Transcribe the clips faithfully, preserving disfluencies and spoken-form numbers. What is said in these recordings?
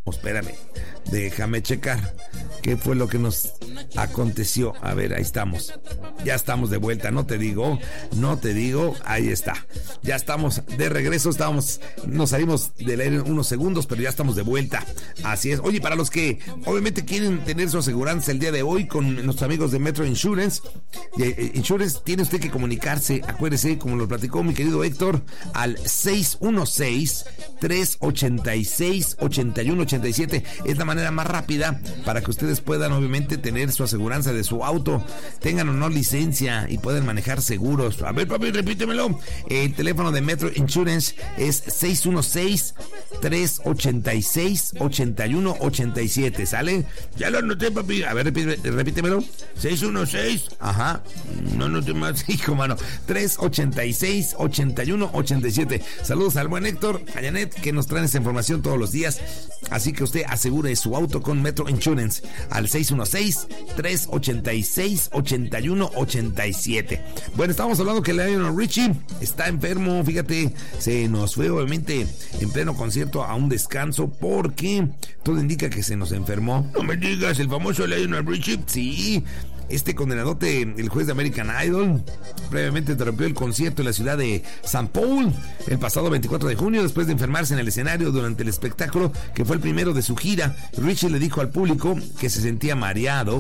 Espérame, déjame checar qué fue lo que nos aconteció. A ver, ahí estamos. Ya estamos de vuelta, no te digo, no te digo, ahí está. Ya estamos de regreso, estamos, nos salimos del aire unos segundos, pero ya estamos de vuelta. Así es. Oye, para los que obviamente quieren tener su aseguranza el día de hoy con nuestros amigos de Metro Insurance, de Insurance, tiene usted que comunicarse, acuérdese, como lo platicó mi querido Héctor, al seis uno seis, tres ocho seis, ocho uno ocho siete. Es la manera más rápida para que ustedes puedan obviamente tener su aseguranza de su auto, tengan o no licencia y puedan manejar seguros. A ver, papi, repítemelo. El teléfono de Metro Insurance es seis uno seis, tres ocho seis, ocho uno ocho siete. ¿Sale? Ya lo anoté, papi. A ver, repite, repítemelo. seis uno seis. Ajá. No anoté más, hijo, mano. tres ocho seis, ocho uno ocho siete. Saludos al buen Héctor, a Janet, que nos traen esa información todos los días. Así que usted asegure su auto con Metro Insurance al seis uno seis, tres ocho seis, ocho uno ocho siete. Bueno, estábamos hablando que Lionel Richie está enfermo. Fíjate, se nos fue obviamente en pleno concierto a un descanso porque todo indica que se nos enfermó. No me digas, el famoso Lionel Richie. Sí. Este condenadote, el juez de American Idol, previamente interrumpió el concierto en la ciudad de Saint Paul el pasado veinticuatro de junio después de enfermarse en el escenario durante el espectáculo que fue el primero de su gira. Richie le dijo al público que se sentía mareado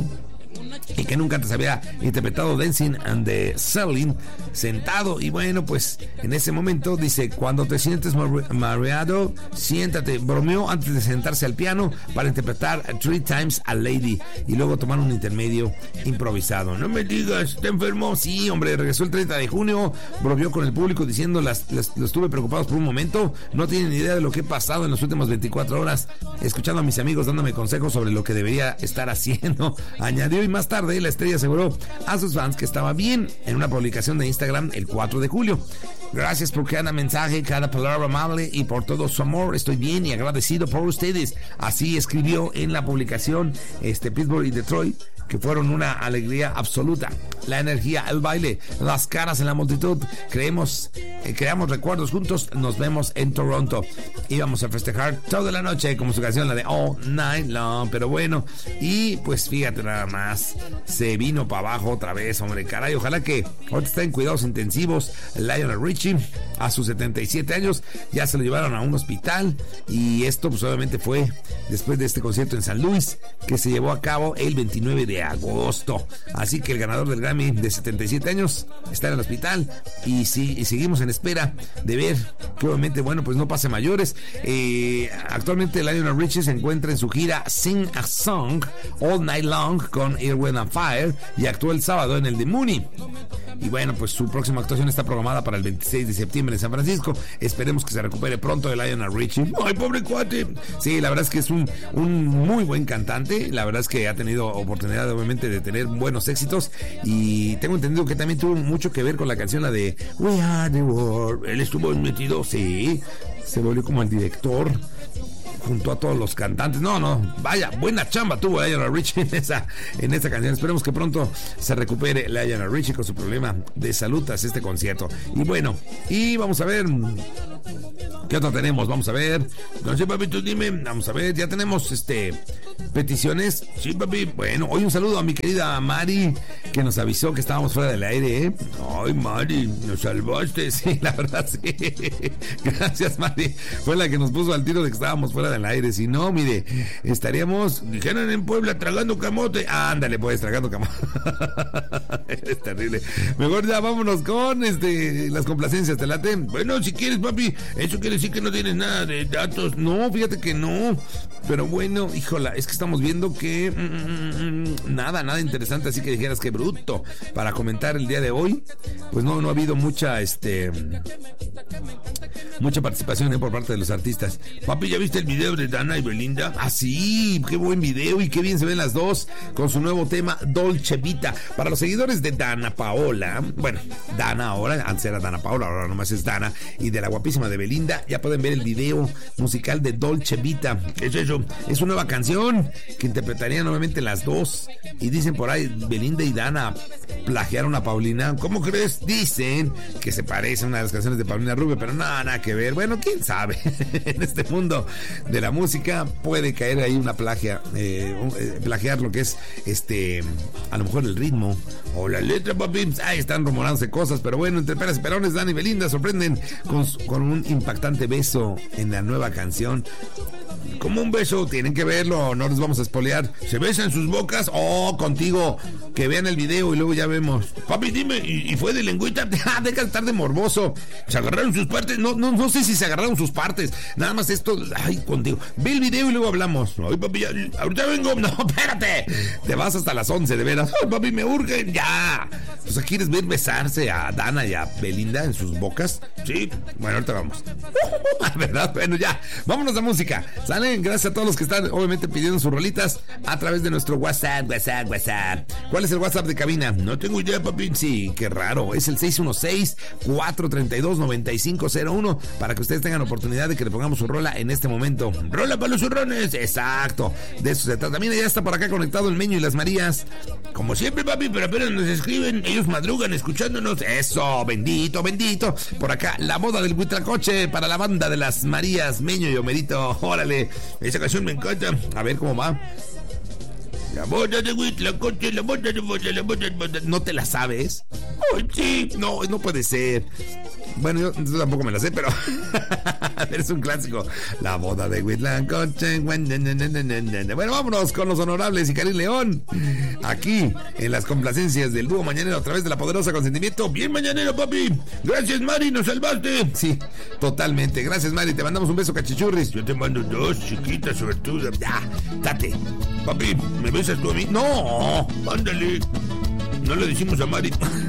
y que nunca antes había interpretado Dancing and the Selling sentado. Y bueno, pues en ese momento dice: cuando te sientes mareado, siéntate. Bromeó antes de sentarse al piano para interpretar Three Times a Lady y luego tomar un intermedio improvisado. No me digas, ¿está enfermo? Sí, hombre, regresó el treinta de junio, bromeó con el público diciendo: las, las, los tuve preocupados por un momento, no tienen ni idea de lo que he pasado en las últimas veinticuatro horas, escuchando a mis amigos dándome consejos sobre lo que debería estar haciendo. Añadió, y más tarde la estrella aseguró a sus fans que estaba bien en una publicación de Instagram el cuatro de julio. Gracias por cada mensaje, cada palabra amable y por todo su amor. Estoy bien y agradecido por ustedes. Así escribió en la publicación este Pittsburgh y Detroit, que fueron una alegría absoluta. La energía, el baile, las caras en la multitud. Creemos, eh, creamos recuerdos juntos. Nos vemos en Toronto. Íbamos a festejar toda la noche, como su canción, la de All Night Long. Pero bueno, y pues fíjate nada más, se vino para abajo otra vez, hombre, caray. Ojalá que ahorita está en cuidados intensivos Lionel Richie a sus setenta y siete años. Ya se lo llevaron a un hospital y esto pues obviamente fue después de este concierto en San Luis que se llevó a cabo el veintinueve de agosto. Así que el ganador del Grammy de setenta y siete años está en el hospital y, sí, y seguimos en espera de ver que obviamente, bueno, pues no pase mayores. Eh, actualmente Lionel Richie se encuentra en su gira Sing a Song All Night Long con Earth, Wind and Fire y actuó el sábado en el de Mooney. Y bueno, pues su próxima actuación está programada para el veintiséis de septiembre en San Francisco. Esperemos que se recupere pronto de Lionel Richie. ¡Ay, pobre cuate! Sí, la verdad es que es un, un muy buen cantante. La verdad es que ha tenido oportunidad, obviamente, de tener buenos éxitos. Y tengo entendido que también tuvo mucho que ver con la canción, la de We Are the World. Él estuvo metido, sí. Se volvió como el director junto a todos los cantantes. No, no, vaya, buena chamba tuvo Lionel Richie en esa, en esta canción. Esperemos que pronto se recupere Lionel Richie con su problema de salud tras este concierto. Y bueno, y vamos a ver ¿qué otro tenemos? Vamos a ver. No sé, papi, tú dime. Vamos a ver, ya tenemos este peticiones. Sí, papi. Bueno, hoy un saludo a mi querida Mari, que nos avisó que estábamos fuera del aire, ¿eh? Ay, Mari, nos salvaste. Sí, la verdad, sí. Gracias, Mari. Fue la que nos puso al tiro de que estábamos fuera del aire. Si no, mire, estaríamos, dijeron en Puebla, tragando camote. Ah, ándale, pues, tragando camote. Es terrible. Mejor ya vámonos con este las complacencias, ¿te late? Bueno, si quieres, papi, eso quiere decir que no tienes nada de datos. No, fíjate que no. Pero bueno, híjola, es que estamos viendo que mm, nada, nada interesante, así que dijeras que bruto para comentar el día de hoy. Pues no, no ha habido mucha, este, mucha participación, ¿eh? Por parte de los artistas. Papi, ¿ya viste el video de Dana y Belinda? Ah, sí, qué buen video y qué bien se ven las dos con su nuevo tema Dolce Vita. Para los seguidores de Dana Paola, bueno, Dana ahora, antes era Dana Paola, ahora nomás es Dana, y de la guapísima de Belinda, ya pueden ver el video musical de Dolce Vita. ¿Qué es eso? Es una nueva canción que interpretarían nuevamente las dos, y dicen por ahí Belinda y Dana plagiaron a Paulina. ¿Cómo crees? Dicen que se parece a una de las canciones de Paulina Rubio, pero nada, nada que que ver. Bueno, quién sabe. En este mundo de la música puede caer ahí una plagia, eh, eh, plagiar lo que es este, a lo mejor el ritmo o la letra, papi. Ahí están rumorándose cosas, pero bueno, entre peras y perones, Dani y Belinda sorprenden con, con un impactante beso en la nueva canción. Como un beso, tienen que verlo, no les vamos a espolear. ¿Se besan sus bocas? Oh, contigo. Que vean el video y luego ya vemos. Papi, dime, ¿y, y fue de lengüita? Ah, deja de estar de morboso. ¿Se agarraron sus partes? No, no, no sé si se agarraron sus partes. Nada más esto, ay, contigo. Ve el video y luego hablamos. Ay, papi, ya, ahorita vengo. No, espérate. Te vas hasta las once, de veras. Ay, papi, me urgen, ya. O sea, ¿quieres ver besarse a Dana y a Belinda en sus bocas? Sí. Bueno, ahorita vamos. ¿Verdad? Bueno, ya. Vámonos a música. ¿Salen? Gracias a todos los que están, obviamente, pidiendo sus rolitas a través de nuestro WhatsApp, WhatsApp, WhatsApp. ¿Cuál es el WhatsApp de cabina? No tengo idea, papi. Sí, qué raro. Es el seis uno seis, cuatro tres dos, nueve cinco cero uno para que ustedes tengan oportunidad de que le pongamos su rola en este momento. ¡Rola para los zurrones! Exacto. De eso se trata. También ya está por acá conectado el Meño y las Marías. Como siempre, papi, pero apenas nos escriben. Ellos madrugan escuchándonos. Eso, bendito, bendito. Por acá, la boda del Huitlacoche para la banda de las Marías, Meño y Homerito. Órale, esa canción me encanta. A ver cómo va. La boda de Huitlacoche, la boda de boda, la boda de boda. ¿No te la sabes? ¡Ay, sí! No, no puede ser. Bueno, yo, yo tampoco me la sé, pero es un clásico. La boda de Huitlacoche. Bueno, vámonos con los honorables y Karim León. Aquí, en las complacencias del dúo mañanero a través de la poderosa Consentimiento. Bien mañanero, papi. Gracias, Mari, nos salvaste. Sí, totalmente. Gracias, Mari. Te mandamos un beso, cachichurris. Yo te mando dos chiquitas suertudas. Ya, date. Papi, ¿me besas tú a mí? No, ándale. No le decimos a Mari.